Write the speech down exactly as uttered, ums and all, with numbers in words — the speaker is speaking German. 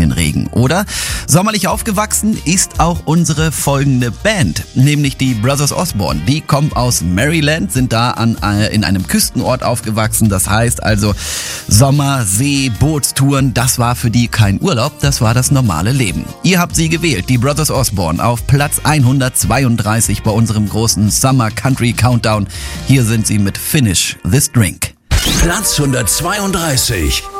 bisschen Regen, oder? Sommerlich aufgewachsen ist auch unsere folgende Band, nämlich die Brothers Osborne. Die kommen aus Maryland, sind da an, äh, in einem Küstenort aufgewachsen. Das heißt also Sommer, See, Bootstouren, das war für die kein Urlaub, das war das normale Leben. Ihr habt sie gewählt, die Brothers Osborne, auf Platz hundertzweiunddreißig bei unserem großen Summer Country Countdown. Hier sind sie mit Finish This Drink. Platz hundertzweiunddreißig.